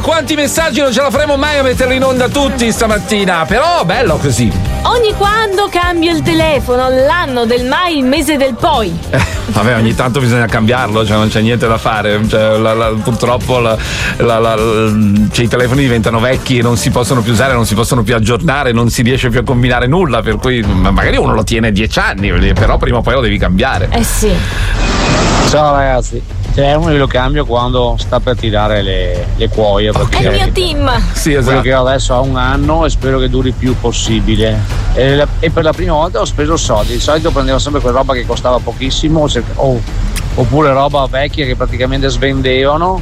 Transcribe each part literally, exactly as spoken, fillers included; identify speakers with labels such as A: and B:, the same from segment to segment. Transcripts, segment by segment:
A: quanti messaggi, non ce la faremo mai a metterli in onda tutti stamattina, però bello così.
B: Ogni quando cambio il telefono, l'anno del mai, il mese del poi.
A: Eh, vabbè, ogni tanto bisogna cambiarlo, cioè non c'è niente da fare. Cioè, la, la, purtroppo la, la, la, cioè, i telefoni diventano vecchi e non si possono più usare, non si possono più aggiornare, non si riesce più a combinare nulla, per cui magari uno lo tiene dieci anni, però prima o poi lo devi cambiare.
B: Eh sì.
C: Ciao ragazzi, cioè uno lo cambio quando sta per tirare le, le cuoie.
B: È il mio team.
A: Sì, esatto.
C: Quello che ho adesso ha un anno e spero che duri il più possibile. E, la, e per la prima volta ho speso soldi. Di solito prendevo sempre quella roba che costava pochissimo, o, oppure roba vecchia che praticamente svendevano.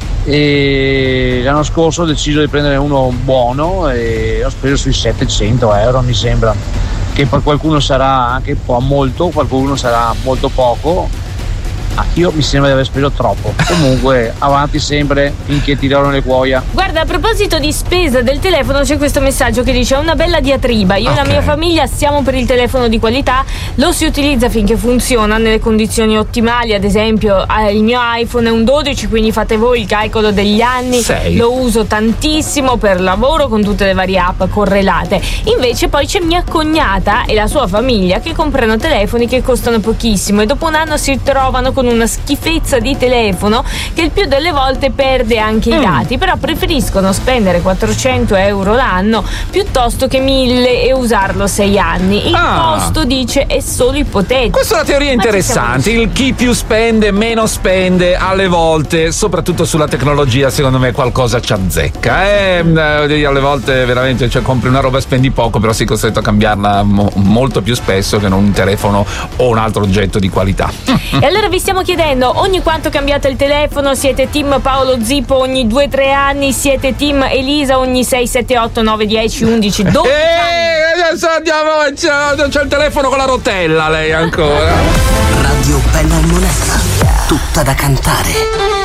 C: E l'anno scorso ho deciso di prendere uno buono e ho speso sui settecento euro, mi sembra. Che per qualcuno sarà anche un po' molto, qualcuno sarà molto poco. Ah, io mi sembra di aver speso troppo. Comunque avanti sempre finché tirano le cuoia.
B: Guarda, a proposito di spesa del telefono c'è questo messaggio che dice: una bella diatriba, io okay. e la mia famiglia stiamo per il telefono di qualità, lo si utilizza finché funziona nelle condizioni ottimali. Ad esempio il mio iPhone è un dodici, quindi fate voi il calcolo degli anni.
A: Sei.
B: Lo uso tantissimo per lavoro con tutte le varie app correlate. Invece poi c'è mia cognata e la sua famiglia che comprano telefoni che costano pochissimo e dopo un anno si trovano con una schifezza di telefono che il più delle volte perde anche mm. i dati, però preferiscono spendere quattrocento euro l'anno piuttosto che mille e usarlo sei anni. Il
A: ah.
B: costo, dice, è solo ipotetico.
A: Questa è una teoria interessante. Il chi più spende meno spende, alle volte soprattutto sulla tecnologia secondo me qualcosa ci azzecca, eh, alle volte veramente, cioè, compri una roba e spendi poco, però sei costretto a cambiarla mo- molto più spesso che non un telefono o un altro oggetto di qualità.
B: E allora vi stiamo chiedendo: ogni quanto cambiate il telefono? Siete team Paolo Zippo ogni due tre anni? Siete team Elisa ogni sei, sette, otto, nove, dieci, undici, dodici
A: anni? Adesso andiamo, c'è, c'è il telefono con la rotella lei ancora.
D: Radio Bella e Monella, tutta da cantare.